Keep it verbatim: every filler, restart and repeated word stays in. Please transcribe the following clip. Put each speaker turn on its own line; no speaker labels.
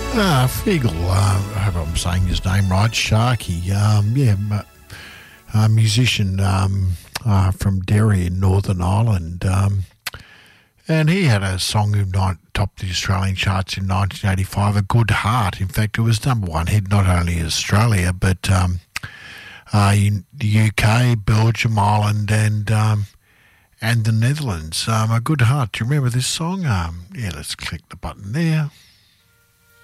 Uh, Fiegel, uh, I hope I'm saying his name right, Sharky, um, yeah, a musician um, uh, from Derry in Northern Ireland, um, and he had a song who topped the Australian charts in nineteen eighty-five, A Good Heart. In fact, it was number one hit not only in Australia, but um, uh, in the U K, Belgium, Ireland, and um, and the Netherlands. Um, A Good Heart. Do you remember this song? Um, yeah, let's click the button there.